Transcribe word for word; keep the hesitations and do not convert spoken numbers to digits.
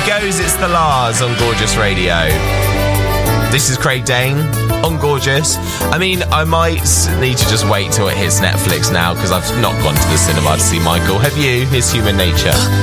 goes, it's the Lars on Gorgeous Radio. This is Craig Dane on Gorgeous. I mean, I might need to just wait till it hits Netflix now, because I've not gone to the cinema to see Michael. Have you? Here's Human Nature.